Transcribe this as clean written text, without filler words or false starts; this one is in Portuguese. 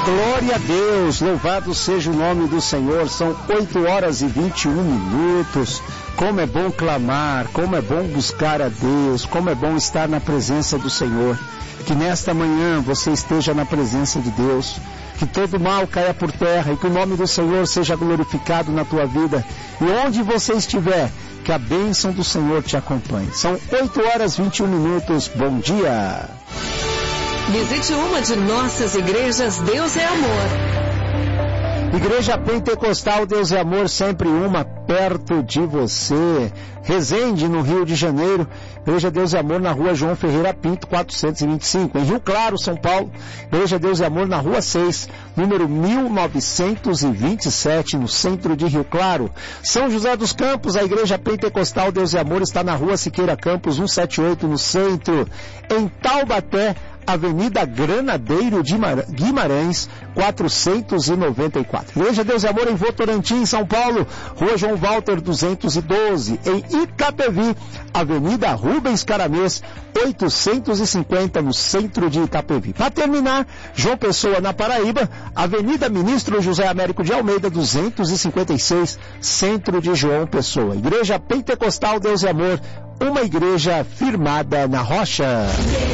Glória a Deus, louvado seja o nome do Senhor. São 8h21. Como é bom clamar, como é bom buscar a Deus, como é bom estar na presença do Senhor. Que nesta manhã você esteja na presença de Deus, que todo mal caia por terra e que o nome do Senhor seja glorificado na tua vida. E onde você estiver, que a bênção do Senhor te acompanhe. São 8h21. Bom dia. Visite uma de nossas igrejas Deus é Amor. Igreja Pentecostal Deus é Amor, sempre uma perto de você. Resende, no Rio de Janeiro. Igreja Deus é Amor na rua João Ferreira Pinto, 425. Em Rio Claro, São Paulo. Igreja Deus é Amor na rua 6, número 1927, no centro de Rio Claro. São José dos Campos, a Igreja Pentecostal Deus é Amor está na rua Siqueira Campos, 178, no centro. Em Taubaté, Avenida Granadeiro de Guimarães, 494. Igreja Deus e Amor em Votorantim, São Paulo, Rua João Walter 212. Em Itapevi, Avenida Rubens Caramês, 850, no centro de Itapevi. Para terminar, João Pessoa, na Paraíba, Avenida Ministro José Américo de Almeida, 256, centro de João Pessoa. Igreja Pentecostal Deus e Amor, uma igreja firmada na rocha.